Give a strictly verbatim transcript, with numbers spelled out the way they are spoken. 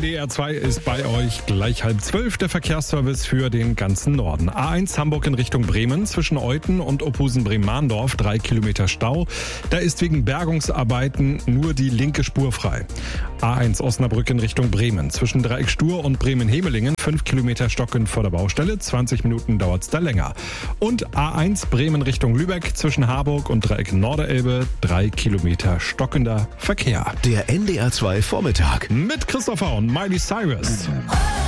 D R zwei ist bei euch gleich halb zwölf, der Verkehrsservice für den ganzen Norden. A eins Hamburg in Richtung Bremen, zwischen Euten und Ophusen-Bremen-Mahndorf, drei Kilometer Stau. Da ist wegen Bergungsarbeiten nur die linke Spur frei. A eins Osnabrück in Richtung Bremen, zwischen Dreieck Stur und Bremen-Hemelingen, fünf Kilometer stockend vor der Baustelle, zwanzig Minuten dauert's da länger. Und A eins Bremen Richtung Lübeck, zwischen Harburg und Dreieck Norderelbe, drei Kilometer stockender Verkehr. Der N D R zwei Vormittag. Mit Christopher und Miley Cyrus.